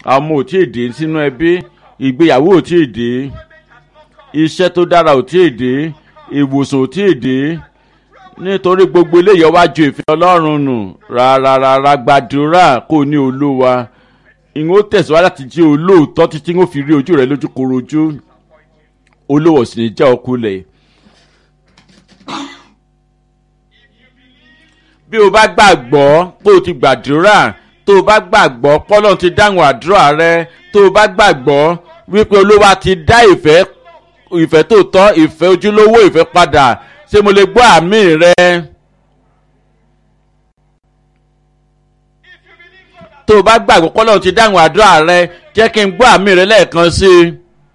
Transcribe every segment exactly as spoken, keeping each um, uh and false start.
àwọn ọmọ ò tí ì dé sínú ẹbí, ìgbéyàwó ò tí ì dé, iṣẹ́ tó dára ò tí ì dé, ìwòsàn ò tí ì dé, nítorí gbogbo eléyìí wá ju ìfẹ́ Ọlọ́run nù. Rárá rárá, gbàdúrà kó ní Olúwa, ìwọ tẹ̀síwájú láti jẹ́ olóòótọ́ títí ń fi rí ojú rẹ lójú korojú. Olówó sì ní jẹ́ ọkùnrin. Bí o bá gbàgbọ́ pé o ti gbàdúrà, tó o bá gbàgbọ́ pọ́lọ́n ti dáhùn àdúrà rẹ, tó o bá gbàgbọ́ wípé Olúwa ti dá ìfẹ́ ìfẹ́ tó tọ́, ìfẹ́ ojúlówó, ìfẹ́ padà, ṣé mo lè gbọ́ àmì rẹ? Tó o bá gbàgbọ́ pọ́lọ́n ti dáhùn àdúrà rẹ, jẹ́ kí n gbọ́ àmì rẹ lẹ́ẹ̀kan sí i.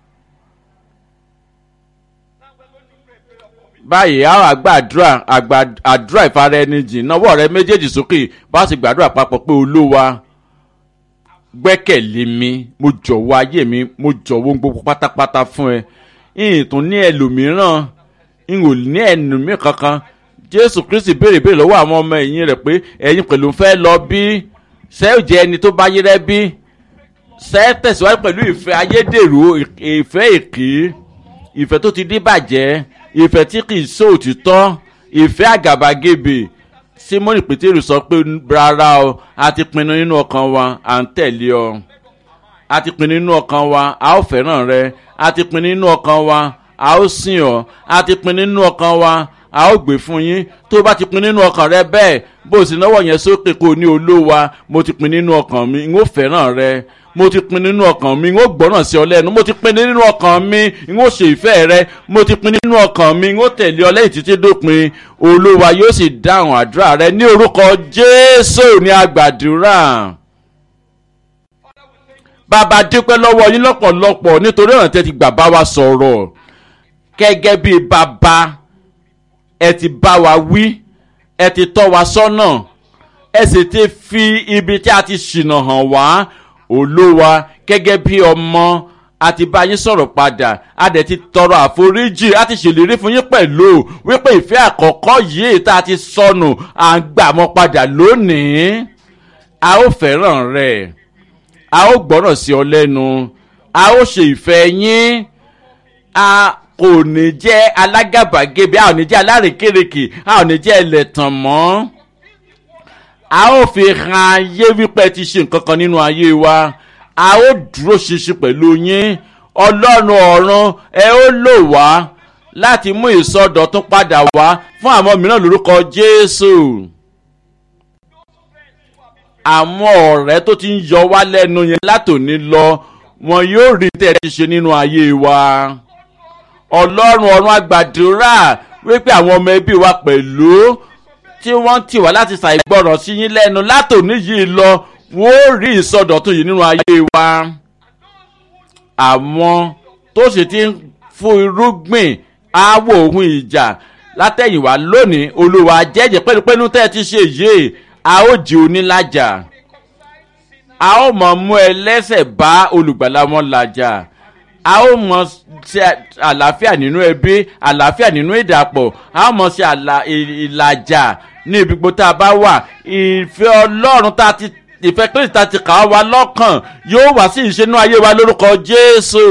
Báyìí àwọn àgbàdúrà àdúrà ìfaraẹnijìn, nawọ́ rẹ méjèèjì sókè bá sì gbàdúrà papọ̀ pé Olúwa gbẹ́kẹ̀lé mi, mo jọ̀wọ́ ayé mi, mo jọ̀wọ́ gbogbo pátápátá fún ẹ. Ìyìn tún ní ẹlòmíràn, ìyìn ò ní ẹnùmí kankan. Jésù Kristi béèrè béèrè lọ́wọ́ àwọn ọmọ ẹ̀yìn rẹ̀ pé ẹ̀yin pẹ̀lú fẹ́ lọ bí? Ṣé ò jẹ́ ẹni tó bá yí rẹ́ bí? Ṣé tẹ̀síwájú pẹ̀lú ìfẹ́ ayédèrú, ìfẹ́ èké, ìfẹ́ tó ti díbàjẹ́, ìfẹ́ tí kì í ṣe òtítọ́, ìfẹ́ àgàbàgebè? Símónì Pétérù sọ pé rárá o, a ti pinnu nínú ọkàn wa, à ń tẹ̀lé ọ. A ti pinnu nínú ọkàn wa, a ó fẹ́ràn rẹ. A ti pinnu nínú ọkàn wa, a ó sìn ọ́. A ti pinnu nínú ọkàn wa, a ó gbé fún yín. Tó o bá ti pinnu nínú ọkàn rẹ bẹ́ẹ̀, bó o sì náwó yẹn sókè kó o ní Olúwa, mo ti pinnu nínú ọkàn mi, n ó fẹ́ràn rẹ. Mo ti pinnu nínú ọkàn mi, n ó gbọ́ràn sí ọ lẹ́nu. Mo ti pinnu nínú ọkàn mi, n ó ṣe ìfẹ́ rẹ. Mo ti pinnu nínú ọkàn mi, n ó tẹ̀lé ọ lẹ́yìn títí dópin. Olúwa yóò sì dáhùn àdúrà rẹ ní orúkọ Jésù ní àgbàdúrà. Bàbá dúpẹ́ lọ́wọ́ yín lọ́pọ̀lọpọ̀ nítorí ọ̀nà tẹ́ ti gbà bá wa sọ̀rọ̀. Gẹ́gẹ́ bí bàbá, ẹ ti bá wa wí, ẹ ti tọ́ wa sọ́nà, ẹ sì ti fi ibi tí a ti ṣìnà hàn wá. Olúwa, gẹ́gẹ́ bí ọmọ, a ti bá yín sọ̀rọ̀ padà, a dẹ̀ ti tọrọ àforíjì, a ti ṣèlérí fún yín pẹ̀lú wípé ìfẹ́ àkọ́kọ́ yìí tá a ti sọnù à ń gbà mọ́ padà lónìí. A ó fẹ́ràn rẹ̀, a ó gbọ́ràn sí ọ lẹ́nu, a ó ṣe ìfẹ́ yín, a kò ní jẹ́ alágàbàgebè, a ò ní jẹ́ alárèkérekè, a ò ní jẹ́ ẹlẹ́tàn mọ́. A ó fi hàn ayé wípé ti ṣe nǹkan kan nínú ayé wa. A ó dúró ṣinṣin pẹ̀lú yín. Ọlọ́run ọ̀run, ẹ ó lò wá láti mú ìsọdọ̀tun padà wá fún àwọn mìíràn lórúkọ Jésù. Àwọn ọ̀rẹ́ tó ti ń yọ wá lẹ́nu yẹn látòní lọ, wọn yóò rí tẹ́ ẹ ti ṣe nínú ayé wa. Ọlọ́run ọ̀run, a gbàdúrà wípé àwọn ọmọ ẹbí wa pẹ̀lú tí wọ́n tì wá láti ṣàìgbọràn sí yín lẹ́nu látòní yìí lọ, wọ́n ó rí ìsọdọ̀tun yìí nínú ayé wa. Àwọn tó sì ti ń fún irúgbìn aáwọ̀ ohun ìjà látẹ̀yìnwá lónìí, Olúwa jẹ́jẹ́ pẹ́lúpẹ́lú tẹ́ ẹ ti ṣe yìí, a ó jí onílàjà. A ó mọ̀ mú ẹlẹ́ṣẹ̀ bá olùgbàlà wọn làjà. A ó mọ̀ ṣe àlàáfíà nínú ẹbí, àlàáfíà nínú ìdàpọ̀. A ó mọ̀ ṣe ìlàjà ní ibi gbogbo tá a bá wà. Ìfẹ́ Ọlọ́run tá a ti ìfẹ́ Kristi tá a ti kà wá lọ́kàn yóò wá sí ìṣẹ́nú ayé wa lórúkọ Jésù.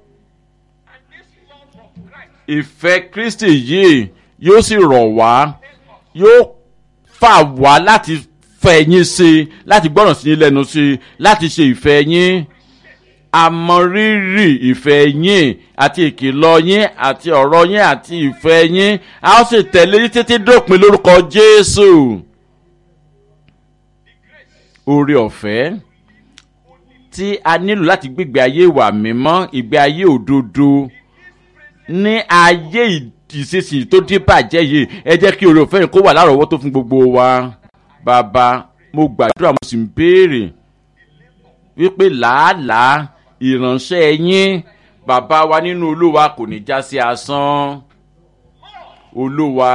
Ìfẹ́ Kristi yìí yóò sì rọ̀ wá, yóò fà wá láti fẹ́ yín sí i, láti gbọ́ràn sí yín lẹ́nu sí i, láti ṣe ìfẹ́ yín. Àmọ̀rírì ìfẹ́ yín àti ìkìlọ̀ yín àti ọ̀rọ̀ yín àti ìfẹ́ yín, a ó sì tẹ̀lé yín títí dópin lórúkọ Jésù. Oore ọ̀fẹ́ tí a nílò láti gbígbé ayé ìwà mímọ́, ìgbé ayé òdodo ní ayé ìsinsìnyí tó dín bàjẹ́ yìí, ẹ jẹ́ kí oore ọ̀fẹ́ yìí kó wà lárọ̀ọ́wọ́tó fún gbogbo wa. Bàbá, mo gbàdúrà mo sì ń béèrè wípé làálàá ìránṣẹ́ yín bàbá wa nínú Olúwa kò ní já sí asán. Olúwa,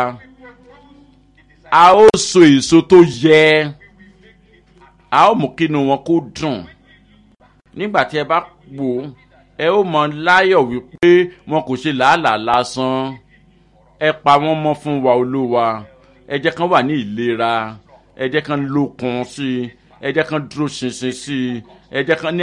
a ó so èso tó yẹ, a ó mú kínú wọn kó dùn. Nígbà tí ẹ bá wò ó, ẹ ó mọ láyọ̀ wípé wọn kò ṣe làálàá lásán. Ẹ pa wọ́n mọ́ fún wa Olúwa, ẹ jẹ́ kán wà ní ìlera, ẹ jẹ́ kán lókun sí i, ẹ jẹ́ kán dúró ṣinṣin sí i, ẹ jẹ́ kán ní